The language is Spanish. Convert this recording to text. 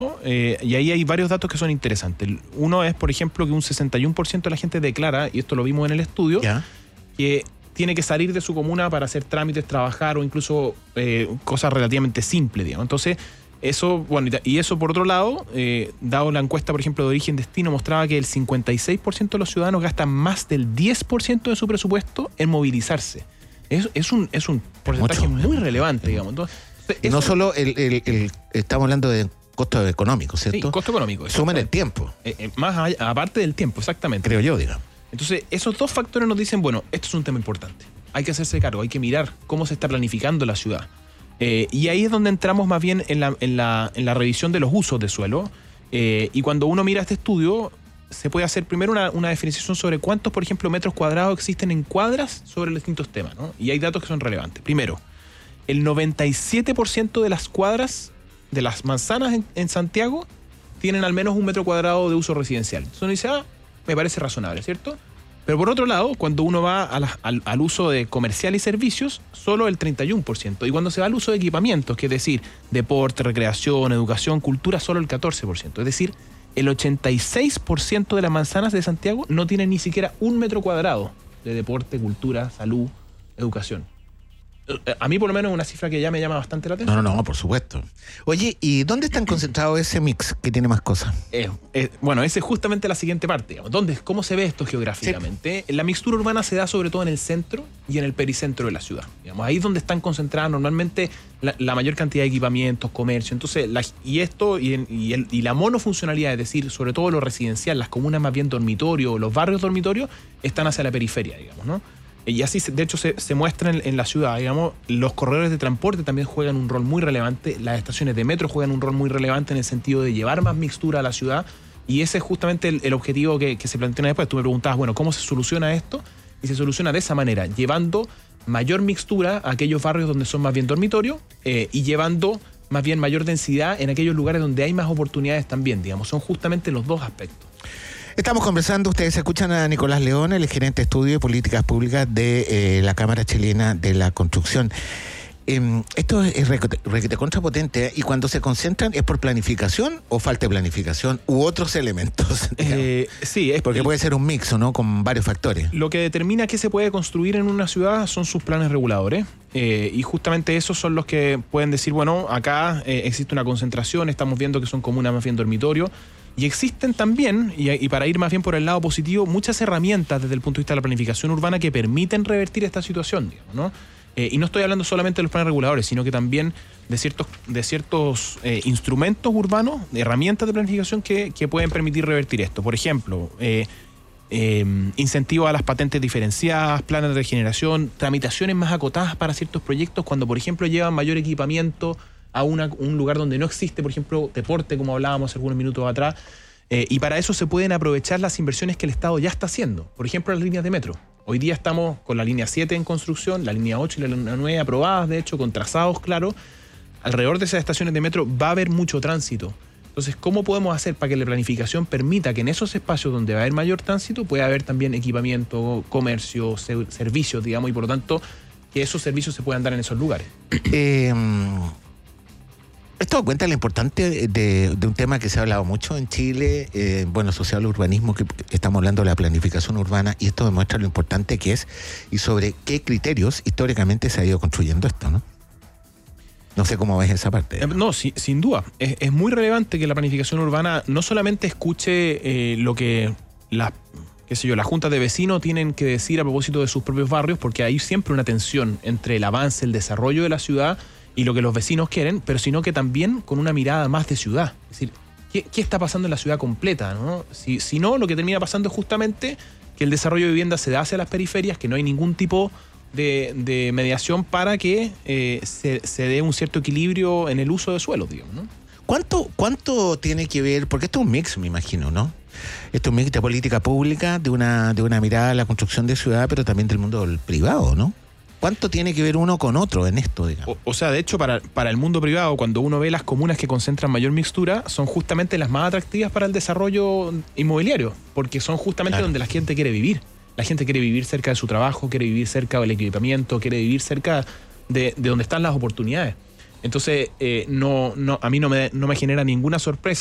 Y ahí hay varios datos que son interesantes. Uno es, por ejemplo, que un 61% de la gente declara, y esto lo vimos en el estudio, que tiene que salir de su comuna para hacer trámites, trabajar o incluso cosas relativamente simples, digamos. Entonces, eso, bueno, y eso por otro lado, dado la encuesta, por ejemplo, de origen-destino, mostraba que el 56% de los ciudadanos gastan más del 10% de su presupuesto en movilizarse. Es un porcentaje muy relevante, digamos. Entonces, y no solo estamos hablando de costo económico, ¿cierto? Sí, costo económico. Sumen el tiempo. Aparte del tiempo, exactamente. Creo yo, digamos. Entonces, esos dos factores nos dicen, bueno, esto es un tema importante. Hay que hacerse cargo, hay que mirar cómo se está planificando la ciudad. Y ahí es donde entramos más bien en la revisión de los usos de suelo. Y cuando uno mira este estudio, se puede hacer primero una definición sobre cuántos, por ejemplo, metros cuadrados existen en cuadras sobre los distintos temas, ¿no? Y hay datos que son relevantes. Primero, el 97% de las cuadras, de las manzanas en Santiago, tienen al menos 1 metro cuadrado de uso residencial. Entonces uno dice, me parece razonable, ¿cierto? Pero por otro lado, cuando uno va al uso de comercial y servicios, solo el 31%. Y cuando se va al uso de equipamientos, que es decir, deporte, recreación, educación, cultura, solo el 14%. Es decir, el 86% de las manzanas de Santiago no tienen ni siquiera 1 metro cuadrado de deporte, cultura, salud, educación. A mí por lo menos es una cifra que ya me llama bastante la atención. No, por supuesto. Oye, ¿y dónde están concentrados ese mix que tiene más cosas? Bueno, esa es justamente la siguiente parte. ¿Cómo se ve esto geográficamente? Sí. La mixtura urbana se da sobre todo en el centro y en el pericentro de la ciudad. Digamos, ahí es donde están concentradas normalmente la mayor cantidad de equipamientos, comercio. Entonces, y la monofuncionalidad, es decir, sobre todo lo residencial, las comunas más bien dormitorio, los barrios dormitorios, están hacia la periferia, digamos, ¿no? Y así, de hecho, se muestra en la ciudad, digamos. Los corredores de transporte también juegan un rol muy relevante. Las estaciones de metro juegan un rol muy relevante en el sentido de llevar más mixtura a la ciudad. Y ese es justamente el objetivo que se plantea después. Tú me preguntabas, bueno, ¿cómo se soluciona esto? Y se soluciona de esa manera, llevando mayor mixtura a aquellos barrios donde son más bien dormitorios y llevando más bien mayor densidad en aquellos lugares donde hay más oportunidades también, digamos. Son justamente los dos aspectos. Estamos conversando, ustedes escuchan a Nicolás León, el gerente de estudio de políticas públicas de la Cámara Chilena de la Construcción. Esto es requete contrapotente, y cuando se concentran, ¿es por planificación o falta de planificación u otros elementos? Sí, es porque puede ser un mix, ¿no? Con varios factores. Lo que determina qué se puede construir en una ciudad son sus planes reguladores, y justamente esos son los que pueden decir, bueno, acá existe una concentración, estamos viendo que son comunas más bien dormitorio. Y existen también, y para ir más bien por el lado positivo, muchas herramientas desde el punto de vista de la planificación urbana que permiten revertir esta situación, digamos, ¿no? Y no estoy hablando solamente de los planes reguladores, sino que también de ciertos instrumentos urbanos, herramientas de planificación que pueden permitir revertir esto. Por ejemplo, incentivo a las patentes diferenciadas, planes de regeneración, tramitaciones más acotadas para ciertos proyectos cuando, por ejemplo, llevan mayor equipamiento a un lugar donde no existe, por ejemplo, deporte, como hablábamos algunos minutos atrás, y para eso se pueden aprovechar las inversiones que el Estado ya está haciendo. Por ejemplo, las líneas de metro. Hoy día estamos con la línea 7 en construcción, la línea 8 y la línea 9 aprobadas, de hecho, con trazados claros. Alrededor de esas estaciones de metro va a haber mucho tránsito. Entonces, ¿cómo podemos hacer para que la planificación permita que en esos espacios donde va a haber mayor tránsito pueda haber también equipamiento, comercio, servicios, digamos, y por lo tanto que esos servicios se puedan dar en esos lugares? Esto da cuenta de lo importante de un tema que se ha hablado mucho en Chile, social urbanismo, que estamos hablando de la planificación urbana, y esto demuestra lo importante que es y sobre qué criterios históricamente se ha ido construyendo esto, ¿no? No sé cómo ves esa parte. No, sin duda. Es muy relevante que la planificación urbana no solamente escuche lo que las juntas de vecinos tienen que decir a propósito de sus propios barrios, porque hay siempre una tensión entre el avance, el desarrollo de la ciudad y lo que los vecinos quieren, pero sino que también con una mirada más de ciudad. Es decir, ¿qué está pasando en la ciudad completa, ¿no? Si no, lo que termina pasando es justamente que el desarrollo de vivienda se da hacia las periferias, que no hay ningún tipo de mediación para que se dé un cierto equilibrio en el uso de suelos, digamos, ¿no? ¿Cuánto tiene que ver? Porque esto es un mix, me imagino, ¿no? Esto es un mix de política pública, de una mirada a la construcción de ciudad, pero también del mundo privado, ¿no? ¿Cuánto tiene que ver uno con otro en esto, digamos? O sea, de hecho, para el mundo privado, cuando uno ve las comunas que concentran mayor mixtura, son justamente las más atractivas para el desarrollo inmobiliario, porque son justamente donde la gente quiere vivir. La gente quiere vivir cerca de su trabajo, quiere vivir cerca del equipamiento, quiere vivir cerca de donde están las oportunidades. Entonces, a mí no me genera ninguna sorpresa